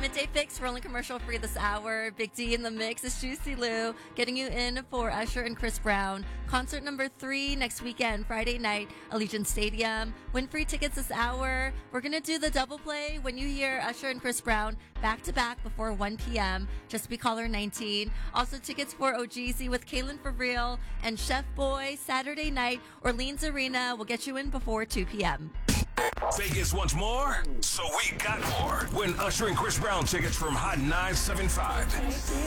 Midday Fix, rolling commercial free this hour. Big D in the mix is Juicy Lou, getting you in for Usher and Chris Brown. Concert number 3 next weekend, Friday night, Allegiant Stadium. Win free tickets this hour. We're going to do the double play when you hear Usher and Chris Brown back to back before 1 p.m. Just be caller 19. Also tickets for OGZ with Kaylin for Real and Chef Boy Saturday night, Orleans Arena. We'll get you in before 2 p.m. Vegas wants more, so we got more. Win Usher and Chris Brown tickets from Hot 975.